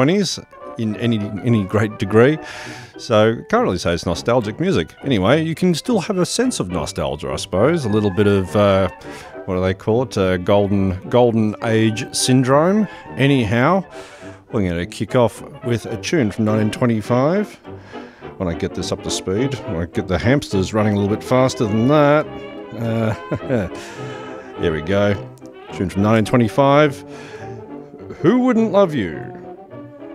1920s in any great degree. So can't really say it's nostalgic music. Anyway, you can still have a sense of nostalgia, I suppose. A little bit of, what do they call it? Golden age syndrome. Anyhow, we're going to kick off with a tune from 1925. When I get this up to speed, when I get the hamsters running a little bit faster than that. Here we go. Tune from 1925. Who Wouldn't Love You?